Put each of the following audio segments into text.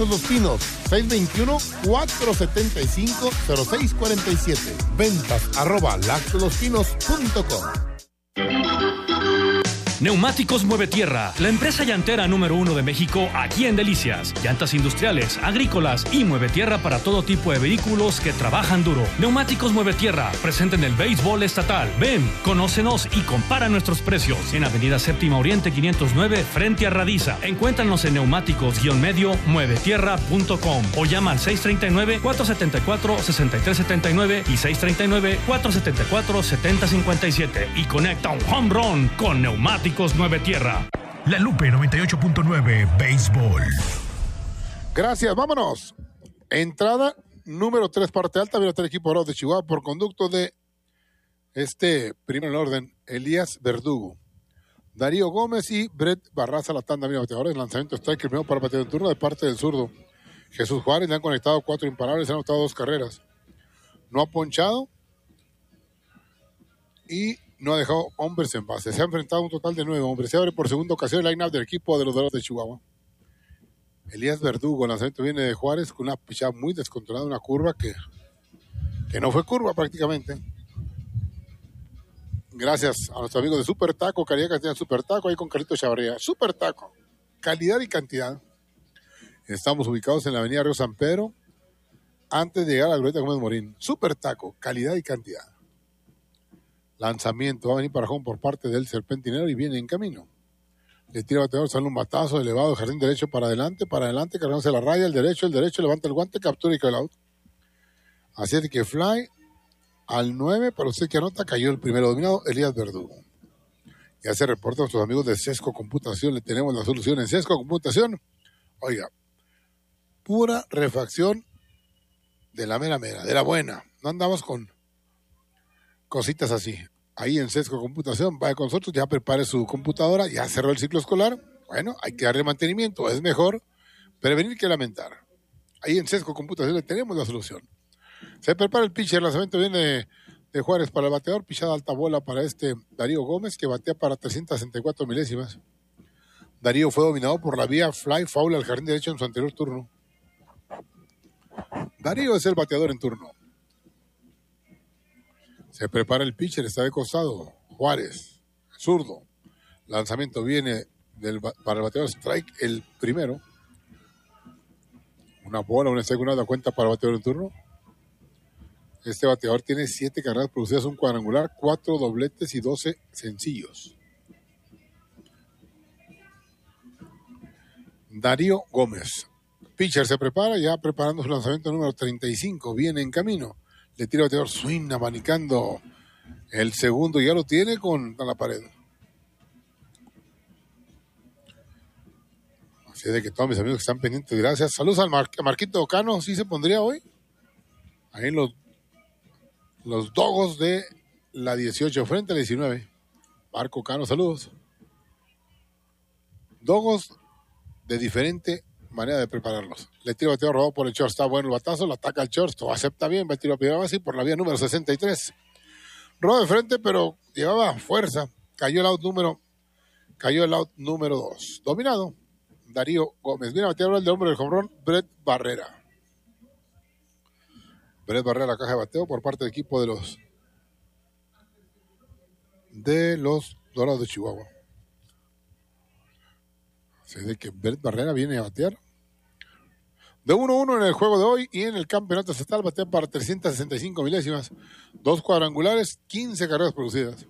Lactos Los Pinos, 621-475-0647. Ventas @lactoslospinos.com. Neumáticos Mueve Tierra, la empresa llantera número 1 de México aquí en Delicias. Llantas industriales, agrícolas y Mueve Tierra para todo tipo de vehículos que trabajan duro. Neumáticos Mueve Tierra, presente en el béisbol estatal. Ven, conócenos y compara nuestros precios. En Avenida Séptima Oriente 509, frente a Radiza. Encuéntranos en neumáticos-medio muevetierra.com o llama al 639-474-6379 y 639-474-7057 y conecta un home run con Neumáticos Mueve Tierra. La Lupe 98.9 Béisbol. Gracias, vámonos. Entrada número 3, parte alta, viene el equipo Bravos de Chihuahua por conducto de primero en orden, Elías Verdugo. Darío Gómez y Brett Barraza, la tanda mira bateadores. El lanzamiento strike primero para bateador de turno de parte del zurdo Jesús Juárez. Le han conectado 4 imparables, han anotado 2 carreras. No ha ponchado y no ha dejado hombres en base. Se ha enfrentado un total de 9 hombres. Se abre por segunda ocasión el line-up del equipo de los Dorados de Chihuahua. Elías Verdugo, el lanzamiento viene de Juárez con una pichada muy descontrolada, una curva que no fue curva prácticamente. Gracias a nuestro amigo de Super Taco, calidad y cantidad Super Taco, ahí con Carlito Chavarría. Super Taco, calidad y cantidad. Estamos ubicados en la avenida Río San Pedro, antes de llegar a la glorieta Gómez Morín. Super Taco, calidad y cantidad. Lanzamiento, va a venir para home por parte del Serpentinero y viene en camino. Le tira bateador, sale un batazo elevado, jardín derecho para adelante, cargándose la raya, el derecho, levanta el guante, captura y cae el out. Así es que fly al 9, para usted que anota, cayó el primero dominado, Elías Verdugo. Ya se reportan nuestros amigos de Sesco Computación, le tenemos la solución en Sesco Computación. Oiga, pura refacción de la mera, de la buena. No andamos con cositas así. Ahí en Sesco Computación, vaya con nosotros, ya prepare su computadora, ya cerró el ciclo escolar. Bueno, hay que darle mantenimiento, es mejor prevenir que lamentar. Ahí en Sesco Computación le tenemos la solución. Se prepara el pitcher, el lanzamiento viene de Juárez para el bateador, pichada alta bola para Darío Gómez, que batea para 364 milésimas. Darío fue dominado por la vía fly foul al jardín derecho en su anterior turno. Darío es el bateador en turno. Se prepara el pitcher, está de costado. Juárez, zurdo. Lanzamiento viene para el bateador, strike el primero. Una bola, una segunda da cuenta para el bateador en turno. Este bateador tiene 7 carreras producidas, un cuadrangular, 4 dobletes y 12 sencillos. Darío Gómez. Pitcher se prepara, ya preparando su lanzamiento número 35. Viene en camino. Le tira el bateador, swing, abanicando el segundo. Ya lo tiene a la pared. Así es de que todos mis amigos que están pendientes, gracias. Saludos al Marquito Cano, ¿sí se pondría hoy? Ahí los Dogos de la 18 frente a la 19. Marco Cano, saludos. Dogos de diferente manera de prepararlos. Le tira bateador robado por el short, está bueno el batazo, lo ataca el short, lo acepta bien, va a tirar a base por la vía número 63. Robo de frente, pero llevaba fuerza. Cayó el out número 2. Dominado. Darío Gómez. Viene a batear el de hombre del jonrón, Brett Barrera. Brett Barrera, la caja de bateo por parte del equipo de los Dorados de Chihuahua. Así de que Brett Barrera viene a batear. De 1-1 en el juego de hoy y en el campeonato estatal batea para 365 milésimas. 2 cuadrangulares, 15 carreras producidas.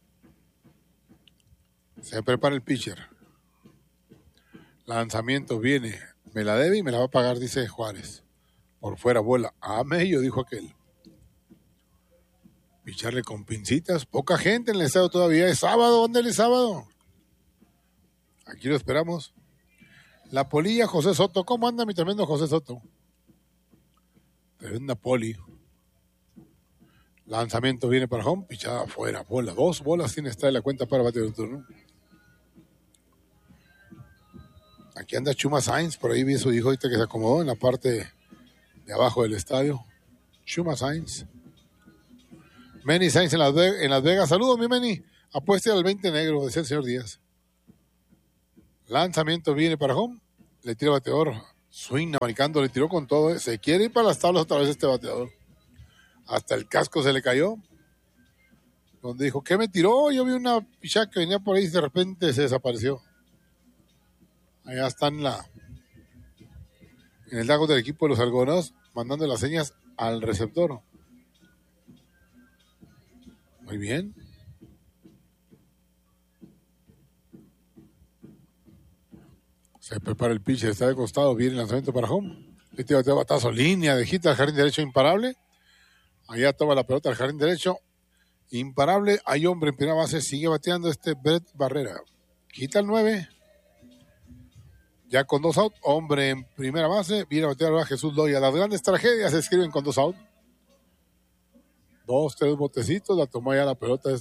Se prepara el pitcher. Lanzamiento viene. Me la debe y me la va a pagar, dice Juárez. Por fuera bola. A medio, dijo aquel. Picharle con pincitas. Poca gente en el estadio todavía. Es sábado. ¿Dónde es sábado? Aquí lo esperamos. La polilla José Soto. ¿Cómo anda mi tremendo José Soto? Tremenda poli. Lanzamiento viene para home. Pichada afuera. Bola. 2 bolas tiene esta en la cuenta para batear el turno. Aquí anda Chuma Sainz. Por ahí vi a su hijo ahorita que se acomodó en la parte de abajo del estadio. Chuma Sainz. Manny Sainz en Las Vegas. Saludos, mi Manny. Apueste al 20 negro, decía el señor Díaz. Lanzamiento viene para home. Le tira bateador Swing marcando, le tiró con todo. Se quiere ir para las tablas otra vez este bateador. Hasta el casco se le cayó. Donde dijo, ¿qué me tiró? Yo vi una pichada que venía por ahí y de repente se desapareció. Allá están en el lago del equipo de los algodoneros, mandando las señas al receptor. Muy bien. Se prepara el pitcher, está de costado, viene el lanzamiento para home. Este bateo batazo, línea de hit al jardín derecho, imparable. Allá toma la pelota al jardín derecho, imparable. Hay hombre en primera base, sigue bateando Brett Barrera. Quita el 9. Ya con 2 out, hombre en primera base, viene a batear a Jesús Loya. Las grandes tragedias se escriben con 2 out. 2, 3 botecitos, la tomó ya la pelota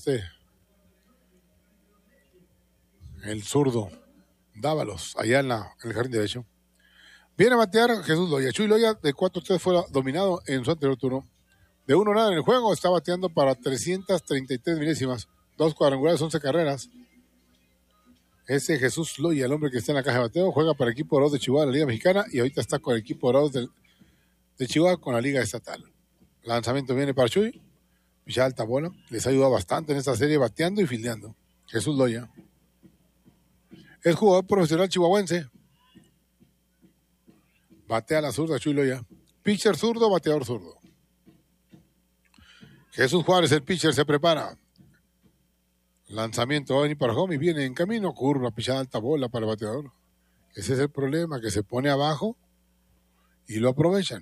el zurdo Dávalos, allá en el jardín derecho. Viene a batear Jesús Loya. Chuy Loya de 4-3 fue dominado en su anterior turno. De 1-0 en el juego, está bateando para 333 milésimas, 2 cuadrangulares, 11 carreras. Ese Jesús Loya, el hombre que está en la caja de bateo, juega para el equipo dorado de Chihuahua, la Liga Mexicana, y ahorita está con el equipo dorado de Chihuahua con la Liga Estatal. Lanzamiento viene para Chuy, ya alta bola, les ha ayudado bastante en esta serie bateando y fildeando. Jesús Loya es jugador profesional chihuahuense. Batea la zurda Chuy Loya. Pitcher zurdo, bateador zurdo. Jesús Juárez, el pitcher, se prepara. Lanzamiento va a venir para home y viene en camino. Curva, pichada alta bola para el bateador. Ese es el problema, que se pone abajo y lo aprovechan.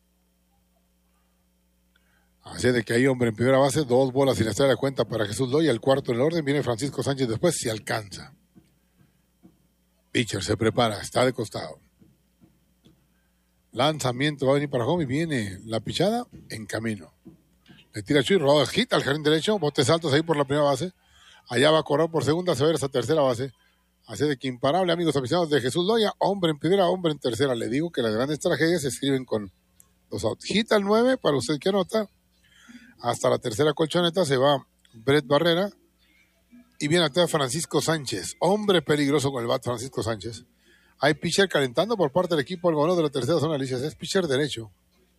Así de que hay hombre en primera base, 2 bolas sin estar de cuenta para Jesús Loya. El cuarto en el orden, viene Francisco Sánchez después, si alcanza. Pitcher se prepara, está de costado. Lanzamiento va a venir para home y viene la pichada en camino. Le tira Chuy, rodado hit al jardín derecho, botes altos ahí por la primera base. Allá va a correr por segunda, se va a ir hasta tercera base. Así de que imparable, amigos aficionados de Jesús Loya, hombre en primera, hombre en tercera. Le digo que las grandes tragedias se escriben con 2 outs. Hit al 9, para usted que anota. Hasta la tercera colchoneta se va Brett Barrera. Y viene a Francisco Sánchez, hombre peligroso con el bat, Francisco Sánchez. Hay pitcher calentando por parte del equipo algodonero de la tercera zona de Alicias. Es pitcher derecho.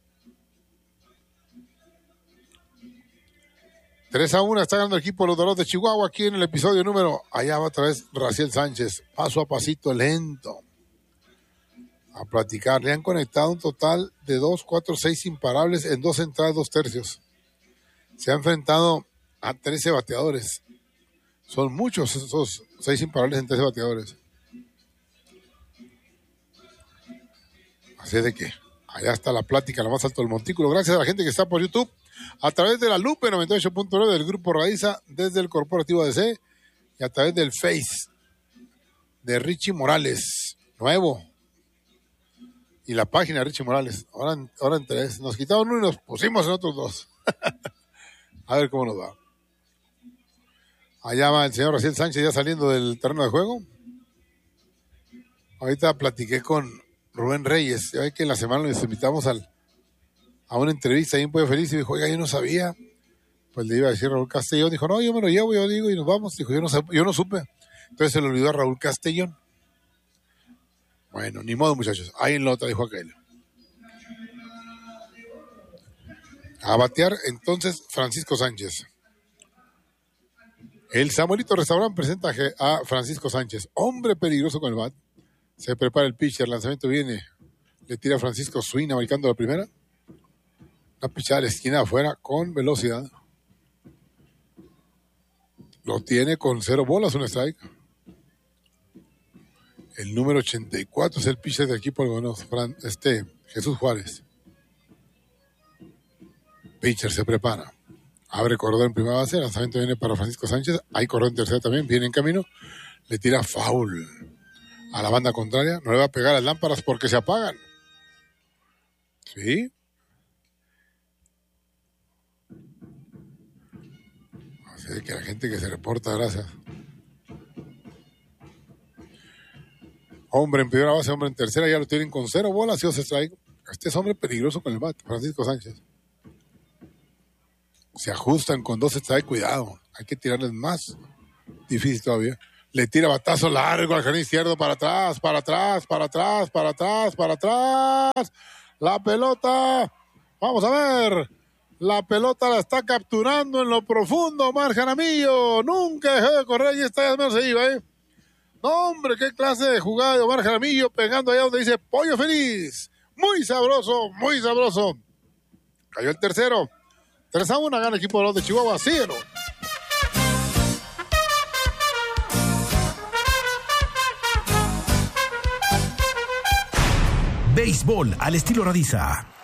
3-1 está ganando el equipo de los Dorados de Chihuahua aquí en el episodio número. Allá va otra vez Raciel Sánchez, paso a pasito lento. A platicar. Le han conectado un total de 2, 4, 6 imparables en 2 entradas, 2 tercios. Se ha enfrentado a 13 bateadores. Son muchos esos 6 imparables en 13 bateadores. Así de que allá está la plática, lo más alto del montículo. Gracias a la gente que está por YouTube, a través de la Lupe 98.9 del Grupo Radiza, desde el Corporativo ADC, y a través del Face de Richie Morales, nuevo. Y la página de Richie Morales, ahora en 3. Nos quitaron uno y nos pusimos en otros 2. A ver cómo nos va. Allá va el señor Raciel Sánchez ya saliendo del terreno de juego. Ahorita platiqué con Rubén Reyes. Ya ve que en la semana nos invitamos a una entrevista ahí en Pueblo Feliz y dijo, oiga, yo no sabía. Pues le iba a decir Raúl Castellón. Dijo, no, yo me lo llevo, yo digo, y nos vamos. Dijo, yo no supe. Entonces se le olvidó a Raúl Castellón. Bueno, ni modo, muchachos. Ahí en la otra dijo aquel. A batear entonces Francisco Sánchez. El Samuelito Restaurant presenta a Francisco Sánchez, hombre peligroso con el bat. Se prepara el pitcher, el lanzamiento viene. Le tira a Francisco Suina, marcando la primera. Una pichada a la esquina de afuera con velocidad. Lo tiene con 0 bolas, un strike. El número 84 es el pitcher del equipo algodonero, Jesús Juárez. Pitcher se prepara. Abre corredor en primera base, el lanzamiento viene para Francisco Sánchez. Hay corredor en tercera también, viene en camino. Le tira foul a la banda contraria. No le va a pegar las lámparas porque se apagan. ¿Sí? Así que la gente que se reporta, gracias. Hombre en primera base, hombre en tercera, ya lo tienen con 0 bolas y 2 strike. Este es hombre peligroso con el bat, Francisco Sánchez. Se ajustan con 2 strike, cuidado. Hay que tirarles más. Difícil todavía. Le tira batazo largo al jardín izquierdo, para atrás. La pelota, vamos a ver. La pelota la está capturando en lo profundo Omar Jaramillo. Nunca dejó de correr y esta ya menos se iba, ¿eh? No, hombre, qué clase de jugada de Omar Jaramillo pegando allá donde dice Pollo Feliz. Muy sabroso, muy sabroso. Cayó el tercero. 3-1, gana el equipo de los de Chihuahua, síguelo. Béisbol al estilo Radiza.